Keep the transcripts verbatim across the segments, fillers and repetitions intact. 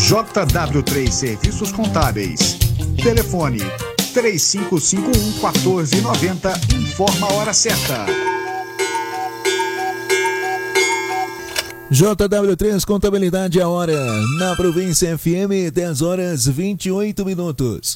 J W três Serviços Contábeis. Telefone três cinco cinco um, um quatro nove zero. Informa a hora certa. J W três Contabilidade, a hora na Província F M, dez horas vinte e oito minutos.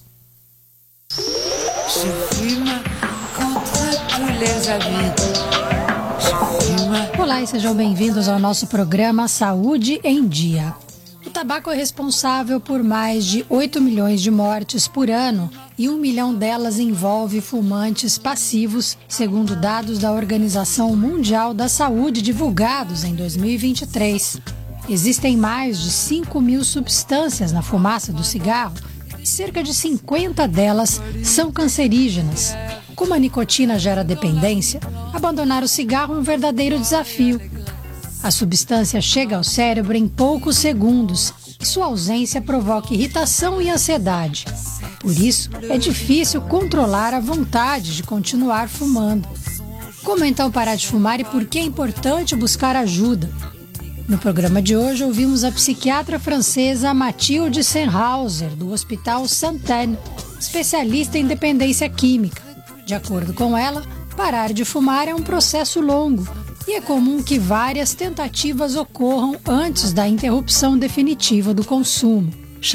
Olá e sejam bem-vindos ao nosso programa Saúde em Dia. O tabaco é responsável por mais de oito milhões de mortes por ano e um milhão delas envolve fumantes passivos, segundo dados da Organização Mundial da Saúde divulgados em dois mil e vinte e três. Existem mais de cinco mil substâncias na fumaça do cigarro e cerca de cinquenta delas são cancerígenas. Como a nicotina gera dependência, abandonar o cigarro é um verdadeiro desafio. A substância chega ao cérebro em poucos segundos e sua ausência provoca irritação e ansiedade. Por isso, é difícil controlar a vontade de continuar fumando. Como então parar de fumar e por que é importante buscar ajuda? No programa de hoje, ouvimos a psiquiatra francesa Mathilde Sennhauser, do Hospital Sainte-Anne, especialista em dependência química. De acordo com ela, parar de fumar é um processo longo e é comum que várias tentativas ocorram antes da interrupção definitiva do consumo.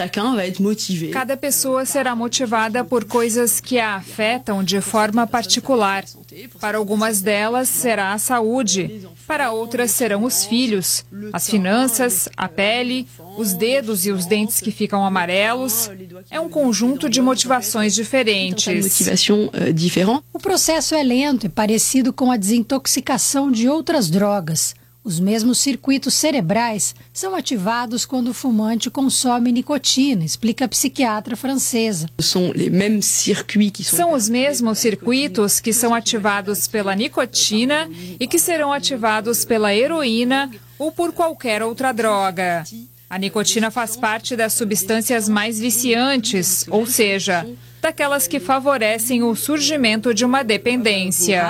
Cada pessoa será motivada por coisas que a afetam de forma particular. Para algumas delas será a saúde, para outras serão os filhos, as finanças, a pele, os dedos e os dentes que ficam amarelos. É um conjunto de motivações diferentes. O processo é lento e parecido com a desintoxicação de outras drogas. Os mesmos circuitos cerebrais são ativados quando o fumante consome nicotina, explica a psiquiatra francesa. São os mesmos circuitos que são ativados pela nicotina e que serão ativados pela heroína ou por qualquer outra droga. A nicotina faz parte das substâncias mais viciantes, ou seja, daquelas que favorecem o surgimento de uma dependência.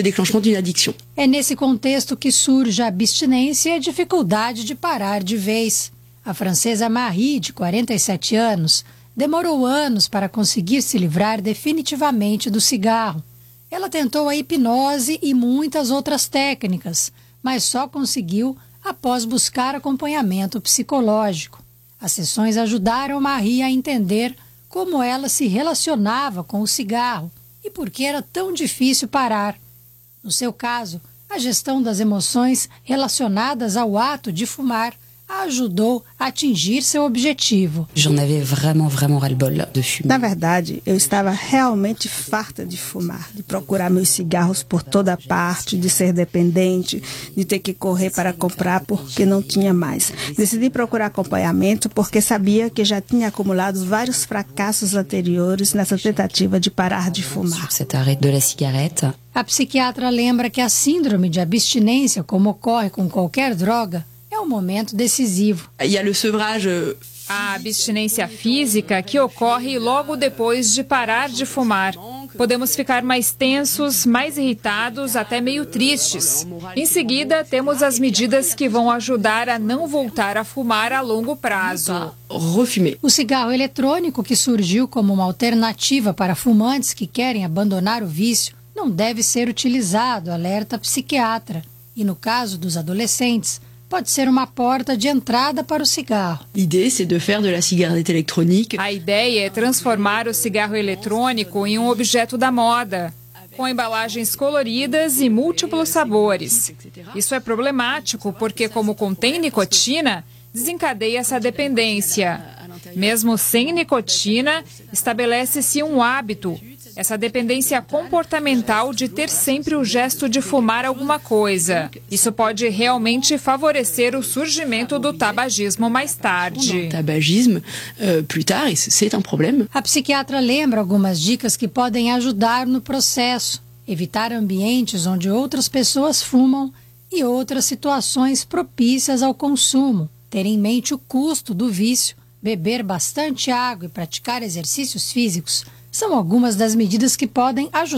É nesse contexto que surge a abstinência e a dificuldade de parar de vez. A francesa Marie, de quarenta e sete anos, demorou anos para conseguir se livrar definitivamente do cigarro. Ela tentou a hipnose e muitas outras técnicas, mas só conseguiu após buscar acompanhamento psicológico. As sessões ajudaram Marie a entender como ela se relacionava com o cigarro e por que era tão difícil parar. No seu caso, a gestão das emoções relacionadas ao ato de fumar a ajudou a atingir seu objetivo. Na verdade, eu estava realmente farta de fumar, de procurar meus cigarros por toda parte, de ser dependente, de ter que correr para comprar porque não tinha mais. Decidi procurar acompanhamento porque sabia que já tinha acumulado vários fracassos anteriores nessa tentativa de parar de fumar. A psiquiatra lembra que a síndrome de abstinência, como ocorre com qualquer droga, é um momento decisivo. A abstinência física que ocorre logo depois de parar de fumar. Podemos ficar mais tensos, mais irritados, até meio tristes. Em seguida, temos as medidas que vão ajudar a não voltar a fumar a longo prazo. O cigarro eletrônico, que surgiu como uma alternativa para fumantes que querem abandonar o vício, não deve ser utilizado, alerta a psiquiatra. E no caso dos adolescentes, pode ser uma porta de entrada para o cigarro. A ideia é transformar o cigarro eletrônico em um objeto da moda, com embalagens coloridas e múltiplos sabores. Isso é problemático porque, como contém nicotina, desencadeia essa dependência. Mesmo sem nicotina, estabelece-se um hábito, essa dependência comportamental de ter sempre o gesto de fumar alguma coisa. Isso pode realmente favorecer o surgimento do tabagismo mais tarde. A psiquiatra lembra algumas dicas que podem ajudar no processo. Evitar ambientes onde outras pessoas fumam e outras situações propícias ao consumo. Ter em mente o custo do vício, beber bastante água e praticar exercícios físicos são algumas das medidas que podem ajudar